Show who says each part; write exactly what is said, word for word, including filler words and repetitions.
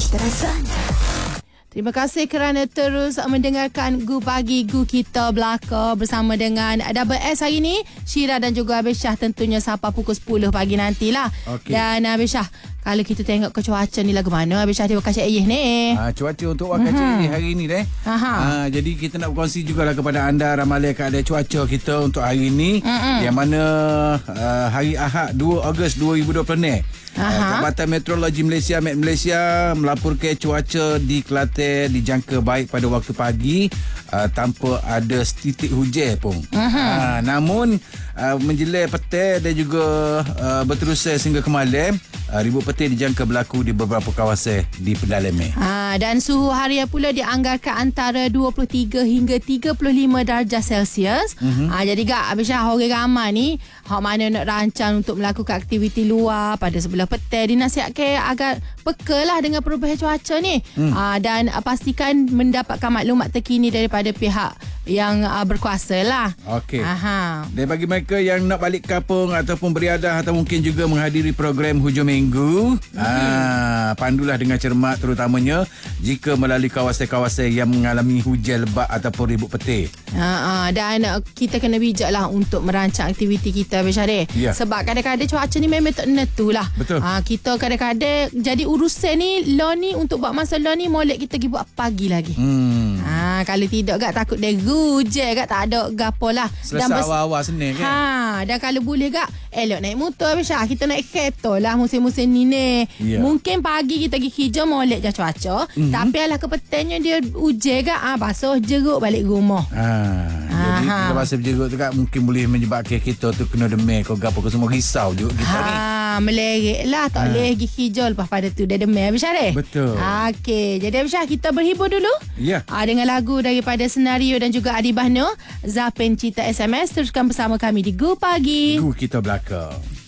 Speaker 1: terusannya. Terima kasih kerana terus mendengarkan Gu Pagi, Gu Kita Belaka bersama dengan Double S hari ini. Syira dan juga Habis Syah tentunya sampai pukul sepuluh pagi nantilah. Okay. Dan Habis Syah, kalau kita tengok ke cuaca ni lagu mana Habis Syah dia kasih ayah ni?
Speaker 2: Ha, cuaca untuk Wak Kacik mm-hmm. hari ni deh. Ha, jadi kita nak berkongsi jugalah kepada anda ramalan keadaan cuaca kita untuk hari ni. Mm-hmm. Yang mana uh, hari Ahad dua Ogos dua ribu dua puluh ni. Uh, Jabatan Meteorologi Malaysia Met Malaysia melaporkan cuaca di Kelantan dijangka baik pada waktu pagi uh, tanpa ada setitik hujan pun. Uh-huh. Uh, namun uh, menjelang petang dan juga uh, berterusan sehingga ke malam, uh, ribut petir dijangka berlaku di beberapa kawasan di pedalaman.
Speaker 1: Ha, dan suhu harian pula dianggarkan antara dua puluh tiga hingga tiga puluh lima darjah Celsius. Uh-huh. Ha, jadi gak Habis Syah orang ramai ni hak mana nak rancang untuk melakukan aktiviti luar pada sebelah petang, dinasihatkan agar peka lah dengan perubahan cuaca ni. Hmm. Aa, dan aa, pastikan mendapatkan maklumat terkini daripada pihak yang aa, berkuasa lah.
Speaker 2: Okey. Aha. Dan bagi mereka yang nak balik kampung ataupun beriadah atau mungkin juga menghadiri program hujung minggu, hmm. aa, pandulah dengan cermat terutamanya jika melalui kawasan-kawasan yang mengalami hujan lebat ataupun ribut petir.
Speaker 1: Aa, dan aa, kita kena bijak lah untuk merancang aktiviti kita Habis Syah. Ya. Sebab kadang-kadang cuaca ni memang tak menentu lah.
Speaker 2: Betul.
Speaker 1: Ha, kita kadang-kadang jadi urusan ni law ni untuk buat masa law ni molek kita pergi buat pagi lagi. Hmm. Ha, kalau tidak gak takut dia hujan gak tak ada gapo lah.
Speaker 2: Selesai bers- awal-awal Senin kan.
Speaker 1: Ha, dan kalau boleh gak elok naik motor Habis Syah. Kita naik kereta lah musim-musim ni ni. Yeah. Mungkin pagi kita pergi hijau molek je cuaca. Mm-hmm. Tapi alah kepetanya dia hujan gak ah ha, basuh jeruk balik rumah.
Speaker 2: Ha. Jadi ha. Kita basuh jeruk tu gak mungkin boleh menyebabkan kita tu kena demam ke gapo ke semua risau juga kita ha. ni.
Speaker 1: Melerik lah. Tak boleh ha. pergi hijau lepas pada tu dia demam Habis Syah deh.
Speaker 2: Betul.
Speaker 1: Okey. Jadi Habis Syah kita berhibur dulu.
Speaker 2: Ya.
Speaker 1: Ha, dengan lagu daripada Senario dan juga Adi Bahno. Zapen Cita S M S. Teruskan bersama kami di Gu Pagi.
Speaker 2: Gu Kita Belaka.